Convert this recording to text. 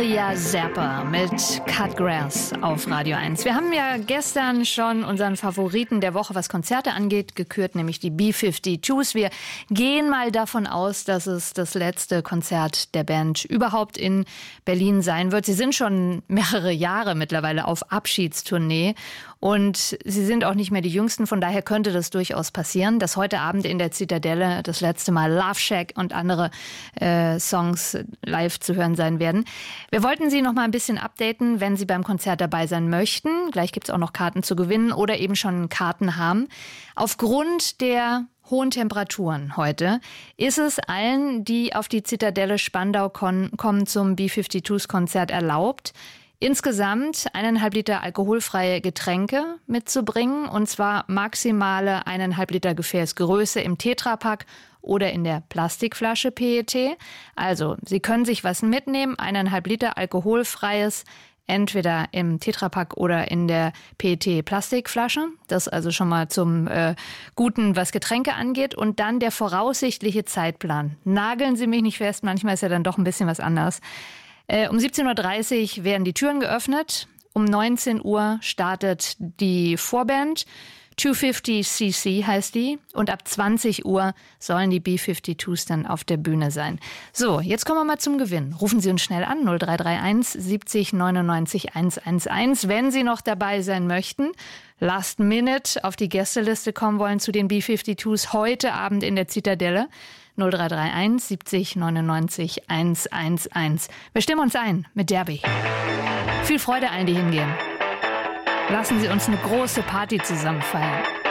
Maria Zappa mit Cut Grass auf Radio 1. Wir haben ja gestern schon unseren Favoriten der Woche, was Konzerte angeht, gekürt, nämlich die B-52s. Wir gehen mal davon aus, dass es das letzte Konzert der Band überhaupt in Berlin sein wird. Sie sind schon mehrere Jahre mittlerweile auf Abschiedstournee und sie sind auch nicht mehr die Jüngsten. Von daher könnte das durchaus passieren, dass heute Abend in der Zitadelle das letzte Mal Love Shack und andere Songs live zu hören sein werden. Wir wollten Sie noch mal ein bisschen updaten, wenn Sie beim Konzert dabei sein möchten. Gleich gibt es auch noch Karten zu gewinnen oder eben schon Karten haben. Aufgrund der hohen Temperaturen heute ist es allen, die auf die Zitadelle Spandau kommen, zum B-52s-Konzert erlaubt, insgesamt 1,5 Liter alkoholfreie Getränke mitzubringen, und zwar maximale 1,5 Liter Gefäßgröße im Tetrapack oder in der Plastikflasche PET. Also, Sie können sich was mitnehmen, 1,5 Liter alkoholfreies, entweder im Tetrapack oder in der PET-Plastikflasche. Das also schon mal zum Guten, was Getränke angeht. Und dann der voraussichtliche Zeitplan. Nageln Sie mich nicht fest, manchmal ist ja dann doch ein bisschen was anders. Um 17.30 Uhr werden die Türen geöffnet. Um 19 Uhr startet die Vorband. 250cc heißt die. Und ab 20 Uhr sollen die B-52s dann auf der Bühne sein. So, jetzt kommen wir mal zum Gewinn. Rufen Sie uns schnell an, 0331 70 99 111. Wenn Sie noch dabei sein möchten, Last Minute auf die Gästeliste kommen wollen zu den B-52s heute Abend in der Zitadelle. 0331 70 99 111. Wir stimmen uns ein mit Derby. Viel Freude allen, die hingehen. Lassen Sie uns eine große Party zusammen feiern.